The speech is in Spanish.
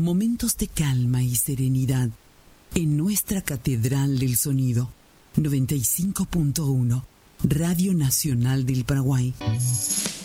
momentos de calma y serenidad en nuestra Catedral del Sonido, 95.1, Radio Nacional del Paraguay.